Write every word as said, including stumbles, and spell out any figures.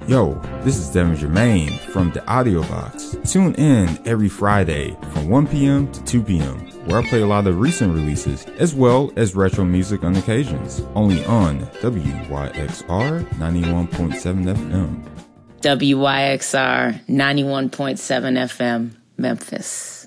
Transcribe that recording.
Yo, this is Devin Germain from The Audio Box. Tune in every Friday from one p.m. to two p.m. where I play a lot of recent releases as well as retro music on occasions. Only on W Y X R ninety-one point seven F M. W Y X R ninety-one point seven F M, Memphis.